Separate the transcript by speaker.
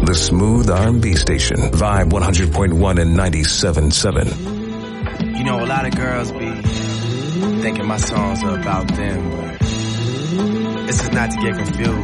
Speaker 1: The smooth R&B station. Vibe 100.1 and 97.7.
Speaker 2: You know, a lot of girls be thinking my songs are about them, but this is not to get confused.